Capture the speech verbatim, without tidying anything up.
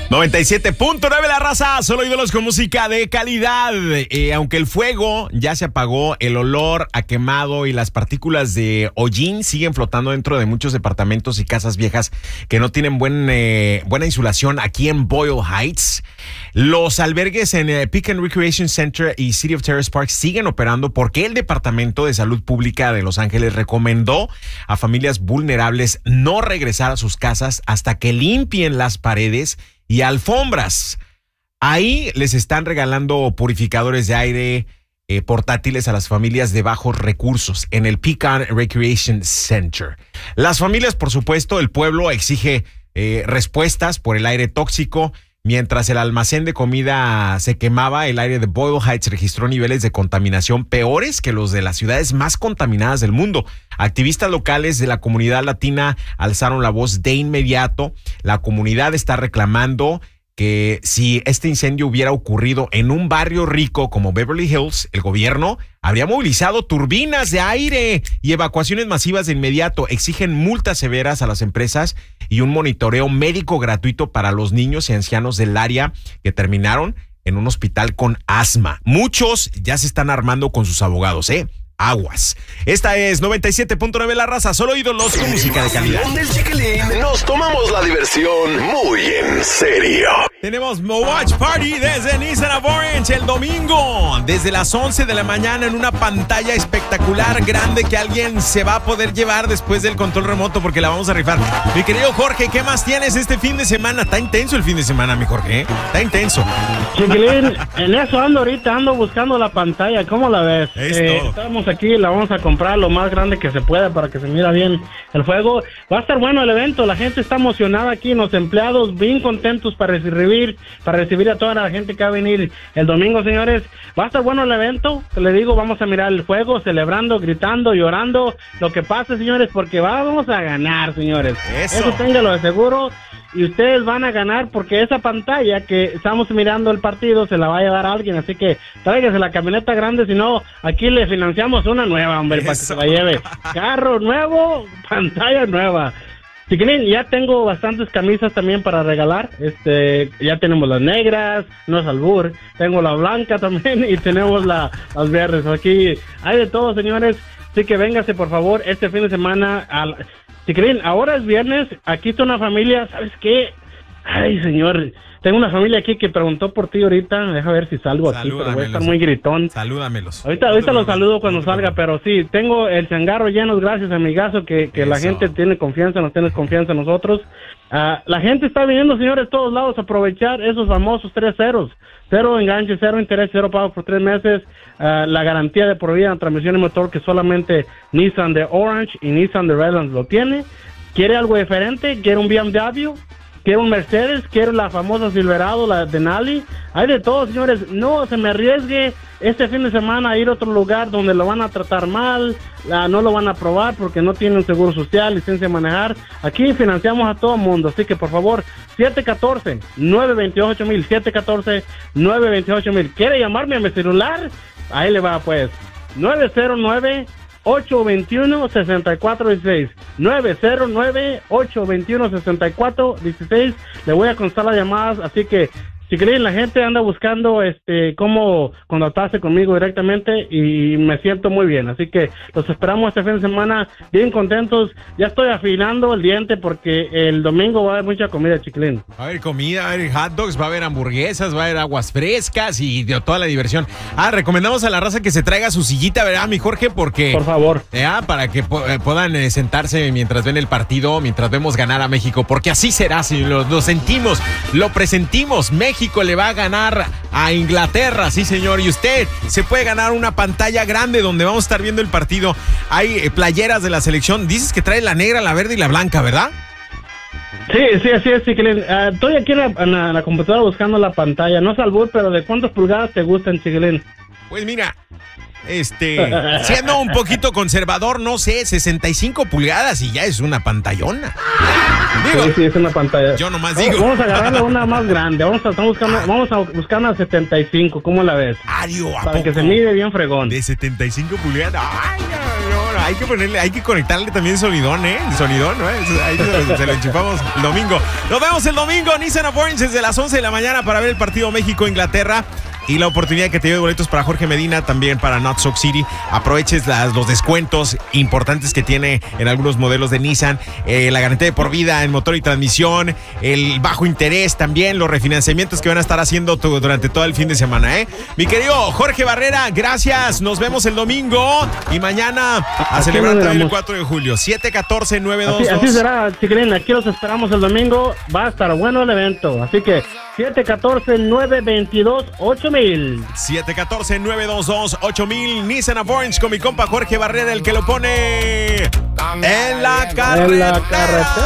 noventa y siete punto nueve La Raza, solo ídolos con música de calidad. Eh, aunque el fuego ya se apagó, el olor a quemado y las partículas de hollín siguen flotando dentro de muchos departamentos y casas viejas que no tienen buen, eh, buena insulación aquí en Boyle Heights. Los albergues en eh, Peak and Recreation Center y City of Terrace Park siguen operando porque el Departamento de Salud Pública de Los Ángeles recomendó a familias vulnerables no regresar a sus casas hasta que limpien las paredes y alfombras. Ahí les están regalando purificadores de aire eh, portátiles a las familias de bajos recursos en el Peak and Recreation Center. Las familias, por supuesto, el pueblo exige eh, respuestas por el aire tóxico. Mientras el almacén de comida se quemaba, el aire de Boyle Heights registró niveles de contaminación peores que los de las ciudades más contaminadas del mundo. Activistas locales de la comunidad latina alzaron la voz de inmediato. La comunidad está reclamando que si este incendio hubiera ocurrido en un barrio rico como Beverly Hills, el gobierno habría movilizado turbinas de aire y evacuaciones masivas de inmediato. Exigen multas severas a las empresas y un monitoreo médico gratuito para los niños y ancianos del área que terminaron en un hospital con asma. Muchos ya se están armando con sus abogados, ¿eh? Aguas. Esta es noventa y siete punto nueve La Raza, solo ídolos con música de calidad. Del Chiquilín nos tomamos la diversión muy en serio. Tenemos Watch Party desde Nissan of Orange el domingo, desde las once de la mañana en una pantalla espectacular, grande, que alguien se va a poder llevar después del control remoto porque la vamos a rifar. Mi querido Jorge, ¿qué más tienes este fin de semana? Está intenso el fin de semana, mi Jorge, ¿eh? Está intenso. Chiquilín, en eso ando ahorita, ando buscando la pantalla, ¿cómo la ves? Es eh, todo. Estamos aquí, la vamos a comprar lo más grande que se pueda para que se mira bien el juego. Va a estar bueno el evento, la gente está emocionada aquí, los empleados bien contentos para recibir, para recibir a toda la gente que va a venir el domingo, señores. Va a estar bueno el evento, le digo, vamos a mirar el juego, celebrando, gritando, llorando, lo que pase, señores, porque vamos a ganar, señores. Eso, Eso téngalo de seguro. Y ustedes van a ganar porque esa pantalla que estamos mirando el partido se la va a llevar a alguien, así que tráigase la camioneta grande, si no, aquí le financiamos una nueva, hombre, para que se la lleve. Carro nuevo, pantalla nueva. Chiquilín, ya tengo bastantes camisas también para regalar, este, ya tenemos las negras, no es albur, tengo la blanca también y tenemos la, las verdes, aquí hay de todo, señores, así que véngase por favor este fin de semana al... Chiquilín, ahora es viernes, aquí está una familia, ¿sabes qué? Ay, señor, tengo una familia aquí que preguntó por ti ahorita, deja ver si salgo aquí, pero voy a estar muy gritón. Salúdamelos. Ahorita, ahorita los saludo cuando salga, pero sí, tengo el changarro lleno, gracias amigazo, que, que la gente tiene confianza, nos tienes confianza en nosotros. Uh, la gente está viniendo, señores, de todos lados a aprovechar esos famosos tres ceros. Cero enganche, cero interés, cero pago por tres meses. Uh, la garantía de por vida en transmisión y motor que solamente Nissan de Orange y Nissan de Redlands lo tiene. ¿Quiere algo diferente? ¿Quiere un B M W? ¿Quiere un Mercedes? ¿Quiere la famosa Silverado, la Denali? Hay de todo, señores. No se me arriesgue este fin de semana a ir a otro lugar donde lo van a tratar mal, la, no lo van a aprobar porque no tienen seguro social, licencia de manejar. Aquí financiamos a todo el mundo, así que por favor, siete uno cuatro, nueve dos ocho mil, siete uno cuatro, nueve dos ocho mil. ¿Quiere llamarme a mi celular? Ahí le va pues, nueve cero nueve, ocho dos uno, seis cuatro uno seis, nueve cero nueve, ocho dos uno, seis cuatro uno seis. Le voy a constar las llamadas, así que si creen, la gente anda buscando este cómo contactarse conmigo directamente y me siento muy bien, así que los esperamos este fin de semana bien contentos. Ya estoy afinando el diente porque el domingo va a haber mucha comida, Chiquilín. Va a haber comida, va a haber hot dogs, va a haber hamburguesas, va a haber aguas frescas y de toda la diversión. Ah, recomendamos a la raza que se traiga su sillita, ¿verdad, mi Jorge? Porque... Por favor. Ya, para que po eh, puedan eh, sentarse mientras ven el partido, mientras vemos ganar a México, porque así será, si lo, lo sentimos, lo presentimos. México le va a ganar a Inglaterra, sí señor, y usted se puede ganar una pantalla grande donde vamos a estar viendo el partido. Hay eh, playeras de la selección, dices que trae la negra, la verde y la blanca, ¿verdad? Sí, sí, así es, Chiquilín. Uh, estoy aquí en la, en, la, en la computadora buscando la pantalla, no es albur, pero ¿de cuántas pulgadas te gustan, Chiquilín? Pues mira, este, siendo un poquito conservador, no sé, sesenta y cinco pulgadas y ya es una pantallona. Digo, sí, sí, es una pantalla. Yo nomás vamos, digo. Vamos a agarrarle una más grande, vamos a, estamos buscando, vamos a buscar una setenta y cinco, ¿cómo la ves? Adiós, ¿a Para poco? que se mide bien fregón. De setenta y cinco pulgadas. Ay, no, no, hay que ponerle, hay que conectarle también sonidón, ¿eh? El sonidón, ¿no? Ahí se, se lo enchufamos el domingo. Nos vemos el domingo, Nissan of Orange, desde las once de la mañana para ver el partido México-Inglaterra. Y la oportunidad que te dio de boletos para Jorge Medina, también para Not Sock City. Aproveches las, los descuentos importantes que tiene en algunos modelos de Nissan. Eh, la garantía de por vida en motor y transmisión. El bajo interés también. Los refinanciamientos que van a estar haciendo tu, durante todo el fin de semana, ¿eh? Mi querido Jorge Barrera, gracias. Nos vemos el domingo. Y mañana a Aquí celebrar también el esperamos. cuatro de julio. siete catorce nueve dos dos. Así, así será, chiquilín. Aquí los esperamos el domingo. Va a estar bueno el evento. Así que siete catorce nueve veintidós ocho mil. siete catorce nueve dos dos ocho mil. Nissan of Orange con mi compa Jorge Barrera, el que lo pone en la carretera. En la carretera.